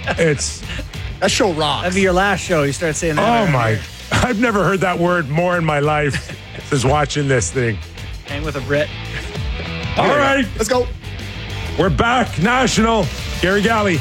That show rocks. That'd be your last show. You start saying that. Oh, my. I've never heard that word more in my life since watching this thing. Hang with a Brit. All right. Let's go. We're back. National. Gary Galley.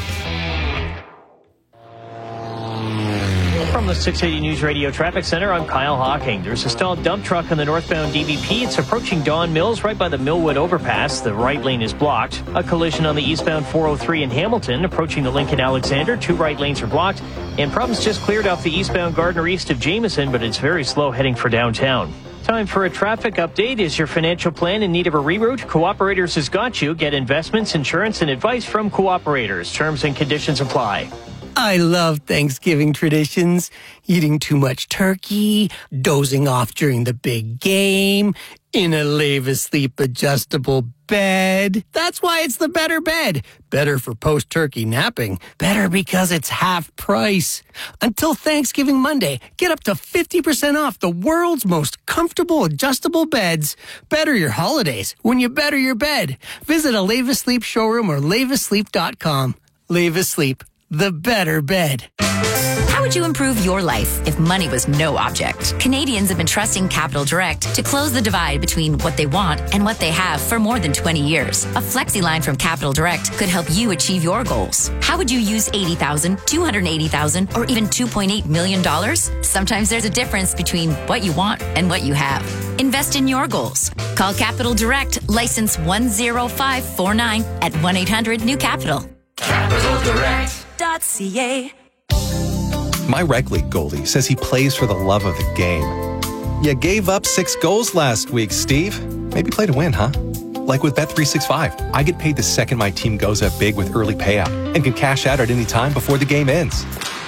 From the 680 News Radio Traffic Center, I'm Kyle Hawking. There's a stalled dump truck on the northbound DVP. It's approaching Don Mills right by the Millwood overpass. The right lane is blocked. A collision on the eastbound 403 in Hamilton, approaching the Lincoln Alexander. 2 right lanes are blocked. And problems just cleared off the eastbound Gardner east of Jameson, but it's very slow heading for downtown. Time for a traffic update. Is your financial plan in need of a reroute? Cooperators has got you. Get investments, insurance, and advice from Cooperators. Terms and conditions apply. I love Thanksgiving traditions. Eating too much turkey, dozing off during the big game, in a Lave Asleep adjustable bed. That's why it's the better bed. Better for post-turkey napping. Better because it's half price. Until Thanksgiving Monday, get up to 50% off the world's most comfortable adjustable beds. Better your holidays when you better your bed. Visit a Lave Asleep showroom or laveasleep.com. Lave Asleep. The better bed. How would you improve your life if money was no object? Canadians have been trusting Capital Direct to close the divide between what they want and what they have for more than 20 years. A flexi line from Capital Direct could help you achieve your goals. How would you use $80,000, $280,000, or even $2.8 million? Sometimes there's a difference between what you want and what you have. Invest in your goals. Call Capital Direct, license 10549 at 1-800-NEW-CAPITAL. CapitalDirect.ca. My rec league goalie says he plays for the love of the game. You gave up 6 goals last week, Steve. Maybe play to win, huh? Like with Bet365, I get paid the second my team goes up big with early payout and can cash out at any time before the game ends.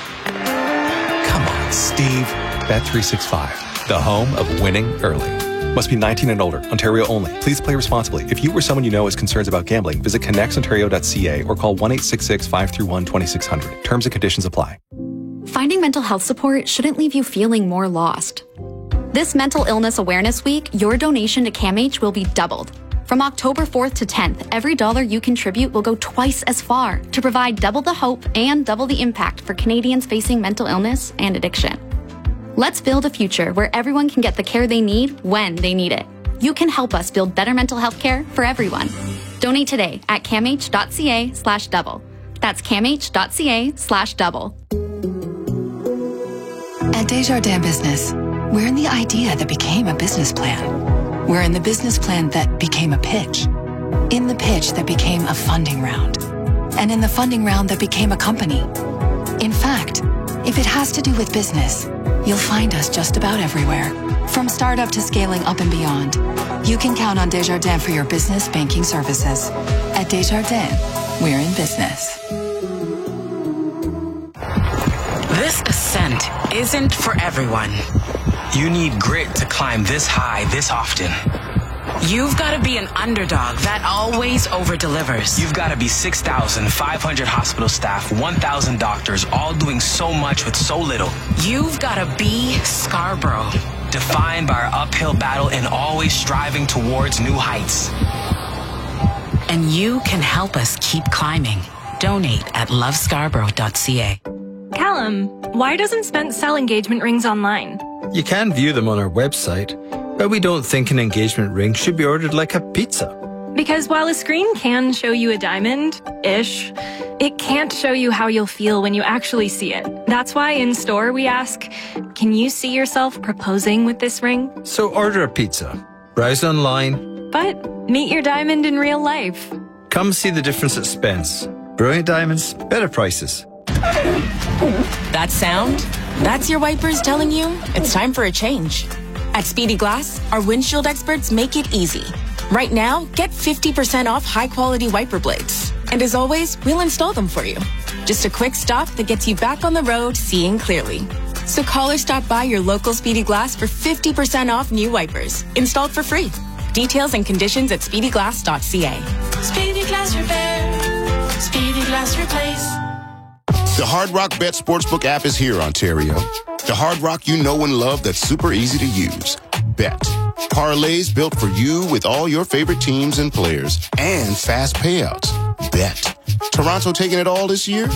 Come on, Steve. Bet365, the home of winning early. Must be 19 and older. Ontario only. Please play responsibly. If you or someone you know has concerns about gambling, visit connexontario.ca or call 1-866-531-2600. Terms and conditions apply. Finding mental health support shouldn't leave you feeling more lost. This Mental Illness Awareness Week, your donation to CAMH will be doubled. From October 4th to 10th, every dollar you contribute will go twice as far to provide double the hope and double the impact for Canadians facing mental illness and addiction. Let's build a future where everyone can get the care they need when they need it. You can help us build better mental health care for everyone. Donate today at camh.ca/double. That's camh.ca/double. At Desjardins Business, we're in the idea that became a business plan. We're in the business plan that became a pitch. In the pitch that became a funding round. And in the funding round that became a company. In fact, if it has to do with business, you'll find us just about everywhere. From startup to scaling up and beyond, you can count on Desjardins for your business banking services. At Desjardins, we're in business. This ascent isn't for everyone. You need grit to climb this high this often. You've got to be an underdog that always over-delivers. You've got to be 6,500 hospital staff, 1,000 doctors, all doing so much with so little. You've got to be Scarborough, defined by our uphill battle and always striving towards new heights. And you can help us keep climbing. Donate at lovescarborough.ca. Callum, why doesn't Spence sell engagement rings online? You can view them on our website, but we don't think an engagement ring should be ordered like a pizza. Because while a screen can show you a diamond-ish, it can't show you how you'll feel when you actually see it. That's why in store we ask, can you see yourself proposing with this ring? So order a pizza, browse online, but meet your diamond in real life. Come see the difference at Spence. Brilliant diamonds, better prices. That sound? That's your wipers telling you it's time for a change. At Speedy Glass, our windshield experts make it easy. Right now, get 50% off high-quality wiper blades. And as always, we'll install them for you. Just a quick stop that gets you back on the road seeing clearly. So call or stop by your local Speedy Glass for 50% off new wipers, installed for free. Details and conditions at speedyglass.ca. Speedy Glass Repair. Speedy Glass Replace. The Hard Rock Bet Sportsbook app is here, Ontario. The Hard Rock you know and love that's super easy to use. Bet. Parlays built for you with all your favorite teams and players. And fast payouts. Bet. Toronto taking it all this year?